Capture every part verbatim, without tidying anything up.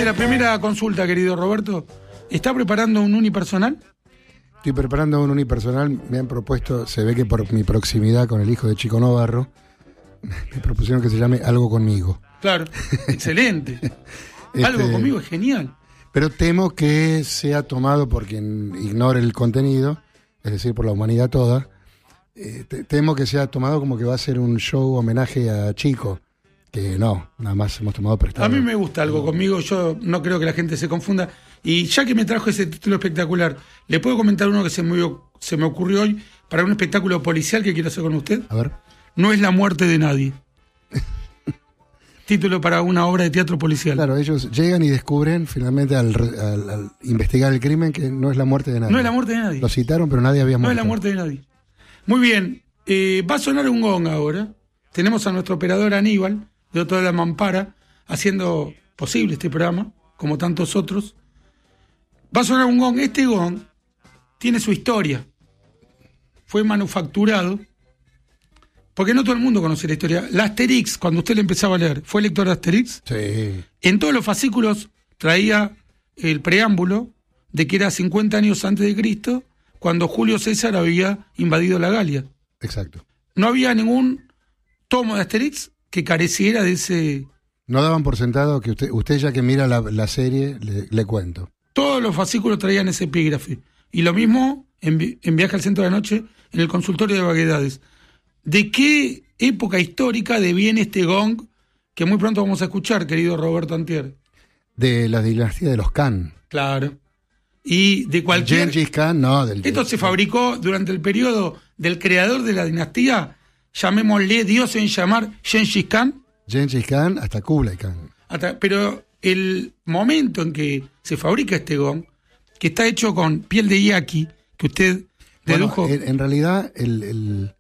de la primera consulta, querido Roberto, ¿está preparando un unipersonal? Estoy preparando un unipersonal. Me han propuesto, se ve que por mi proximidad con el hijo de Chico Novarro, me propusieron que se llame Algo Conmigo. Claro, excelente. Este, Algo Conmigo es genial. Pero temo que sea tomado por quien ignore el contenido, es decir, por la humanidad toda. Eh, te, temo que sea tomado como que va a ser un show homenaje a Chico, que no, nada más hemos tomado prestado. A mí me gusta Algo Conmigo, yo no creo que la gente se confunda. Y ya que me trajo ese título espectacular, ¿le puedo comentar uno que se me, se me ocurrió hoy para un espectáculo policial que quiero hacer con usted? A ver. No es la muerte de nadie. Título para una obra de teatro policial. Claro, ellos llegan y descubren finalmente al, al, al investigar el crimen que no es la muerte de nadie. No es la muerte de nadie. Lo citaron, pero nadie había muerto. No es la muerte de nadie. Muy bien, eh, va a sonar un gong ahora. Tenemos a nuestro operador Aníbal, de Otto de la Mampara, haciendo posible este programa, como tantos otros. Va a sonar un gong. Este gong tiene su historia. Fue manufacturado, porque no todo el mundo conoce la historia. La Asterix, cuando usted le empezaba a leer, ¿fue lector de Asterix? Sí. En todos los fascículos traía el preámbulo de que era cincuenta años antes de Cristo, cuando Julio César había invadido la Galia. Exacto. No había ningún tomo de Asterix que careciera de ese... No daban por sentado que usted, usted ya que mira la, la serie, le, le cuento. Todos los fascículos traían ese epígrafe. Y lo mismo en, en Viaje al Centro de la Noche, en el consultorio de vaguedades. ¿De qué época histórica deviene este gong que muy pronto vamos a escuchar, querido Roberto Antier? De la dinastía de los Khan. Claro. Y de cualquier... Gengis Khan, no. Del Esto se fabricó durante el periodo del creador de la dinastía, llamémosle Dios en llamar Gengis Khan. Gengis Khan hasta Kublai Khan. Hasta, pero el momento en que se fabrica este gong, que está hecho con piel de yaqui, que usted dedujo... Bueno, en, en realidad, el... el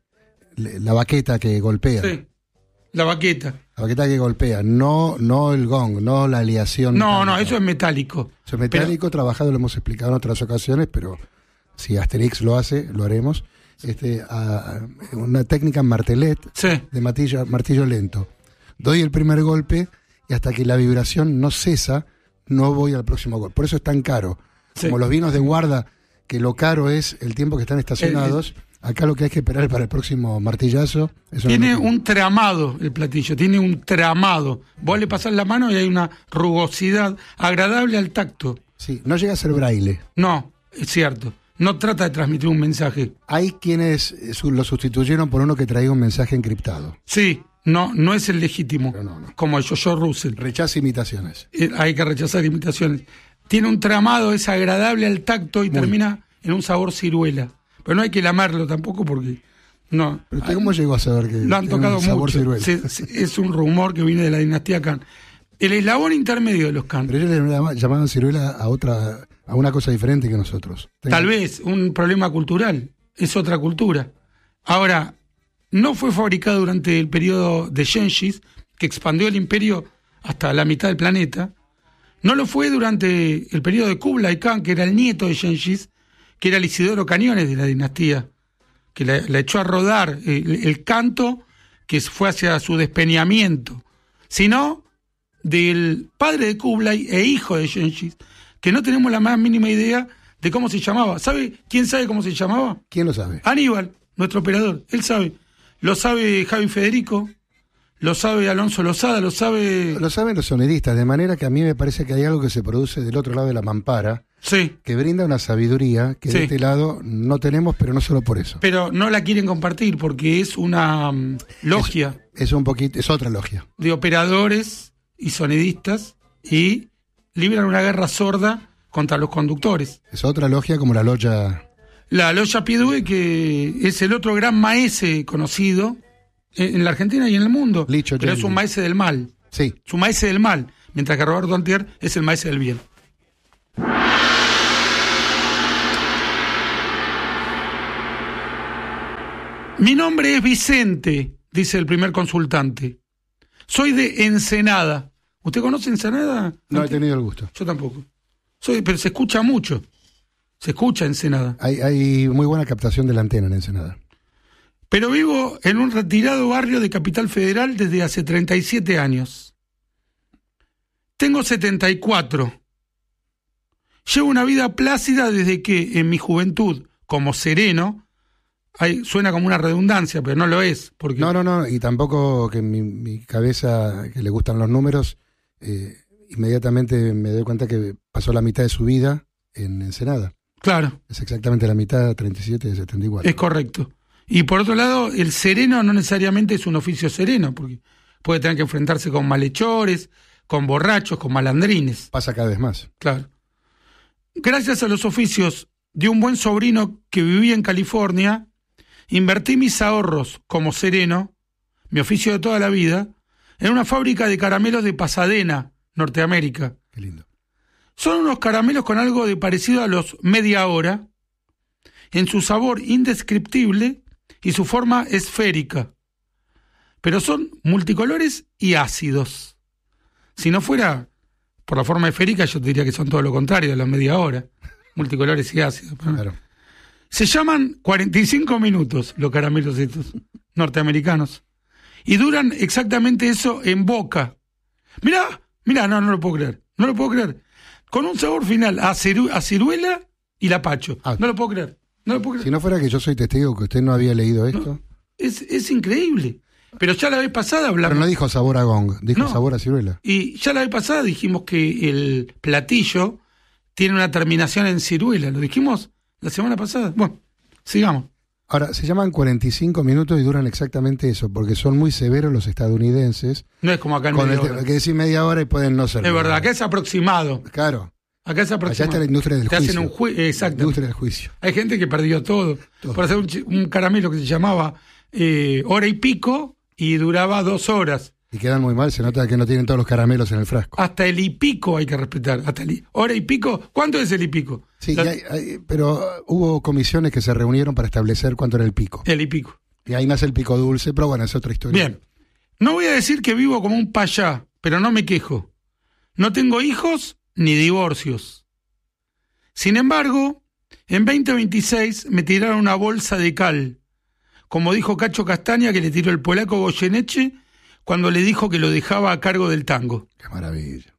la baqueta que golpea. Sí, la baqueta. La baqueta que golpea, no, no el gong, no la aleación. No, metálica. no, eso es metálico. Eso es metálico, pero, trabajado, lo hemos explicado en otras ocasiones, pero si Asterix lo hace, lo haremos. Este, a, a una técnica martelet, sí, de martillo, martillo lento. Doy el primer golpe y hasta que la vibración no cesa, no voy al próximo golpe. Por eso es tan caro. Sí. Como los vinos de guarda, que lo caro es el tiempo que están estacionados. El, el, Acá lo que hay que esperar para el próximo martillazo. Eso tiene no un tramado el platillo, tiene un tramado. Vos le pasás la mano y hay una rugosidad agradable al tacto. Sí, no llega a ser braille. No, es cierto. No trata de transmitir un mensaje. Hay quienes lo sustituyeron por uno que traía un mensaje encriptado. Sí, no, no es el legítimo, no, no. como el Jojo Russell. Rechaza imitaciones. Eh, hay que rechazar imitaciones. Tiene un tramado, es agradable al tacto y Muy. termina en un sabor ciruela. Pero no hay que lamarlo tampoco porque... no. ¿Pero usted cómo llegó a saber que lo han tocado un sabor mucho? Se, se, es un rumor que viene de la dinastía Khan. El eslabón intermedio de los Khan. Pero ellos le llamaban ciruela a otra, a una cosa diferente que nosotros. Tengo... Tal vez un problema cultural. Es otra cultura. Ahora, no fue fabricado durante el periodo de Gengis, que expandió el imperio hasta la mitad del planeta. No lo fue durante el periodo de Kublai Khan, que era el nieto de Gengis, que era el Isidoro Cañones de la dinastía, que la, la echó a rodar el, el canto que fue hacia su despeñamiento, sino del padre de Kublai e hijo de Gengis, que no tenemos la más mínima idea de cómo se llamaba. ¿Sabe quién sabe cómo se llamaba? ¿Quién lo sabe? Aníbal, nuestro operador, él sabe. Lo sabe Javi Federico, lo sabe Alonso Lozada, lo sabe... Lo saben los sonidistas, de manera que a mí me parece que hay algo que se produce del otro lado de la mampara, sí, que brinda una sabiduría que sí. de este lado no tenemos, pero no solo por eso. Pero no la quieren compartir porque es una um, logia. Es, es un poquito, es otra logia. De operadores y sonidistas y libran una guerra sorda contra los conductores. Es otra logia como la logia... La logia Piedue, que es el otro gran maese conocido en la Argentina y en el mundo. Licho, pero Jenny. Es un maese del mal. Sí. Es un maese del mal, mientras que Roberto Antier es el maese del bien. Mi nombre es Vicente, dice el primer consultante. Soy de Ensenada. ¿Usted conoce Ensenada? No he tenido el gusto. Yo tampoco. Soy, pero se escucha mucho. Se escucha Ensenada. Hay, hay muy buena captación de la antena en Ensenada. Pero vivo en un retirado barrio de Capital Federal desde hace treinta y siete años. Tengo setenta y cuatro. Llevo una vida plácida desde que en mi juventud, como sereno, hay, suena como una redundancia, pero no lo es. Porque... No, no, no, y tampoco que mi, mi cabeza, que le gustan los números, eh, inmediatamente me doy cuenta que pasó la mitad de su vida en Ensenada. Claro. Es exactamente la mitad, treinta y siete de setenta y cuatro. Es correcto. Y por otro lado, el sereno no necesariamente es un oficio sereno, porque puede tener que enfrentarse con malhechores, con borrachos, con malandrines. Pasa cada vez más. Claro. Gracias a los oficios de un buen sobrino que vivía en California, invertí mis ahorros como sereno, mi oficio de toda la vida, en una fábrica de caramelos de Pasadena, Norteamérica. Qué lindo. Son unos caramelos con algo de parecido a los media hora, en su sabor indescriptible y su forma esférica. Pero son multicolores y ácidos. Si no fuera por la forma esférica, yo te diría que son todo lo contrario de los media hora. Multicolores y ácidos. Claro. Se llaman cuarenta y cinco minutos los caramelos estos norteamericanos. Y duran exactamente eso en boca. Mirá, mirá, no, no lo puedo creer. No lo puedo creer. Con un sabor final a, ciru- a ciruela y lapacho. Ah, no lo puedo creer. No lo puedo creer. Si no fuera que yo soy testigo que usted no había leído esto. No, es, es increíble. Pero ya la vez pasada hablamos. Pero no dijo sabor a gong, dijo no, sabor a ciruela. Y ya la vez pasada dijimos que el platillo tiene una terminación en ciruela. ¿Lo dijimos la semana pasada? Bueno, sigamos. Ahora, se llaman cuarenta y cinco minutos y duran exactamente eso, porque son muy severos los estadounidenses. No es como acá en con media el, hora. Que decir media hora y pueden no ser. Es verdad, acá es aproximado. Claro. Acá es aproximado. Allá está la industria del Te juicio. hacen un ju- Exacto. La industria del juicio. Hay gente que perdió todo, todo. por hacer un, ch- un caramelo que se llamaba eh, hora y pico y duraba dos horas. Y quedan muy mal, se nota que no tienen todos los caramelos en el frasco. Hasta el y pico hay que respetar. Hasta el y- hora y pico. ¿Cuánto es el y pico? Sí, La- y hay- hay- pero uh, hubo comisiones que se reunieron para establecer cuánto era el pico. El y pico. Y ahí nace el pico dulce, pero bueno, es otra historia. Bien. No voy a decir que vivo como un payá, pero no me quejo. No tengo hijos ni divorcios. Sin embargo, en veinte veintiséis me tiraron una bolsa de cal, como dijo Cacho Castaña que le tiró el polaco Goyeneche cuando le dijo que lo dejaba a cargo del tango. Qué maravilla.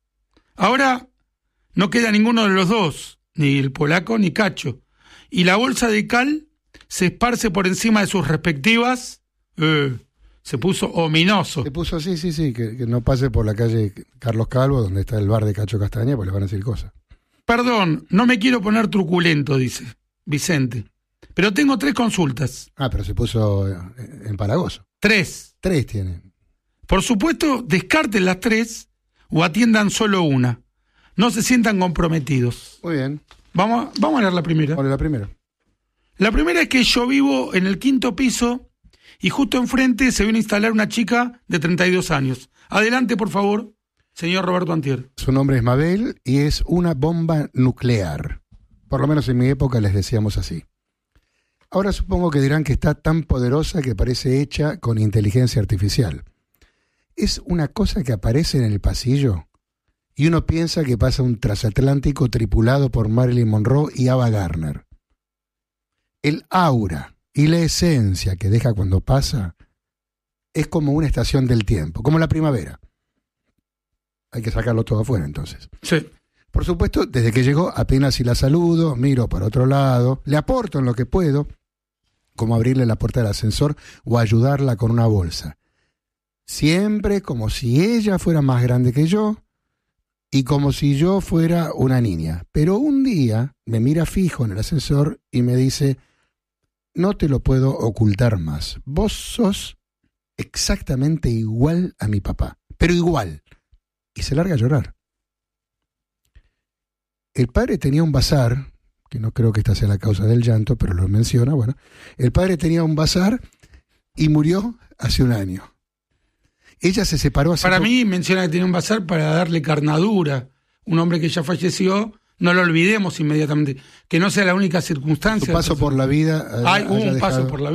Ahora no queda ninguno de los dos, ni el polaco ni Cacho, y la bolsa de cal se esparce por encima de sus respectivas... Eh, se puso ominoso. Se puso así, sí, sí, que, que no pase por la calle Carlos Calvo, donde está el bar de Cacho Castaña, pues le van a decir cosas. Perdón, no me quiero poner truculento, dice Vicente, pero tengo tres consultas. Ah, pero se puso eh, empalagoso. Tres. Tres tiene. Por supuesto, descarten las tres o atiendan solo una. No se sientan comprometidos. Muy bien. Vamos, vamos a leer la primera. Vale, la primera. La primera es que yo vivo en el quinto piso y justo enfrente se viene a instalar una chica de treinta y dos años. Adelante, por favor, señor Roberto Antier. Su nombre es Mabel y es una bomba nuclear. Por lo menos en mi época les decíamos así. Ahora supongo que dirán que está tan poderosa que parece hecha con inteligencia artificial. Es una cosa que aparece en el pasillo y uno piensa que pasa un transatlántico tripulado por Marilyn Monroe y Ava Gardner. El aura y la esencia que deja cuando pasa es como una estación del tiempo, como la primavera. Hay que sacarlo todo afuera entonces. Sí. Por supuesto, desde que llegó apenas si la saludo, miro para otro lado, le aporto en lo que puedo, como abrirle la puerta del ascensor o ayudarla con una bolsa. Siempre como si ella fuera más grande que yo y como si yo fuera una niña. Pero un día me mira fijo en el ascensor y me dice: no te lo puedo ocultar más. Vos sos exactamente igual a mi papá, pero igual. Y se larga a llorar. El padre tenía un bazar, que no creo que esta sea la causa del llanto, pero lo menciona, bueno. El padre tenía un bazar y murió hace un año. Ella se separó hace Para poco. mí menciona que tenía un bazar para darle carnadura. Un hombre que ya falleció, no lo olvidemos inmediatamente. Que no sea la única circunstancia. Su paso por la vida. Hay haya un dejado... paso por la vida.